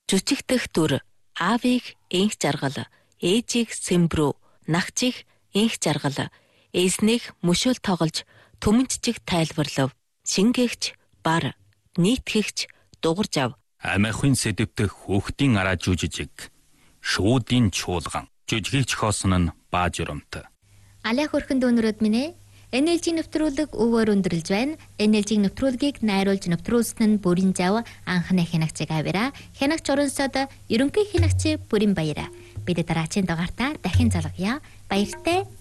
Жүжигдэх дүр аавыг энх жаргал, ээжийг сэмбрүү, нагчийг энх жаргал, эзнийг мөшөөл тоглож түмэнчжиг тайлбарлав. Шингээгч бар, нийтгэгч дугарж ав. Амиахын сэдвтэх хүүхдийн араа жүжижиг. Шүүдийн чуулган. Жүжигийг зохиосон нь Бааж Урамт. Алиа хөрхөнд өнөрөд минь NLG нэвтрүүлэг өвөр өндөрлж байна. NLG нэвтрүүлгийг найруулж нэвтрүүлсэн нь Бүрийн Зав анхны хянагчиг авира. Хянагч Оронсод ерөнхий хянагч Бүрийн Баяр. Бид дараагийн дугаартаа дахин залгая. Баяртай.